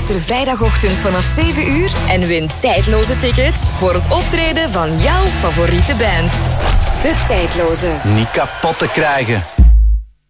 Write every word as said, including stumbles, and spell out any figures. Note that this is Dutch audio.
Luister vrijdagochtend vanaf zeven uur en win tijdloze tickets voor het optreden van jouw favoriete band. De Tijdloze. Niet kapot te krijgen.